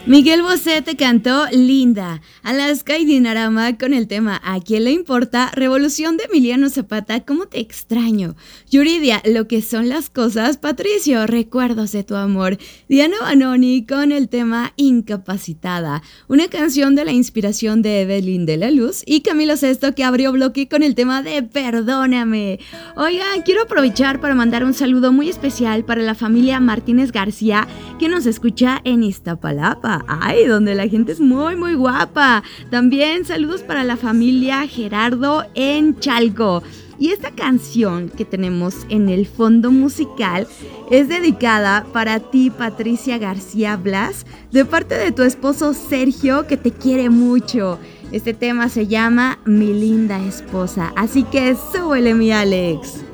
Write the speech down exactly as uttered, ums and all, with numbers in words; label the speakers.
Speaker 1: Miguel Bosé te cantó Linda, Alaska y Dinarama con el tema ¿A quién le importa? Revolución de Emiliano Zapata, ¿cómo te extraño? Yuridia, Lo que son las cosas, Patricio, Recuerdos de tu amor, Diana Banoni con el tema Incapacitada, una canción de la inspiración de Evelyn de la Luz y Camilo Sesto que abrió bloque con el tema de Perdóname. Oigan, quiero aprovechar para mandar un saludo muy especial para la familia Martínez García que nos escucha en Iztapalapa. Ay, donde la gente es muy, muy guapa. También saludos para la familia Gerardo en Chalco. Y esta canción que tenemos en el fondo musical es dedicada para ti, Patricia García Blas, de parte de tu esposo Sergio, que te quiere mucho. Este tema se llama Mi linda esposa. Así que súbele, mi Alex.